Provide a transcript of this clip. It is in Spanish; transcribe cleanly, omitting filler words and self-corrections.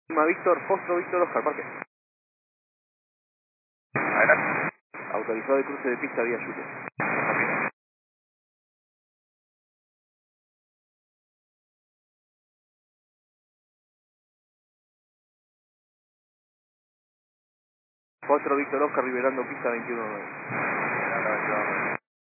Lima Víctor, Fostro Víctor Oscar, parque. Adelante. Autorizado de cruce de pista vía Julia. Fostro Víctor Oscar liberando pista 21-9. Adelante, 22.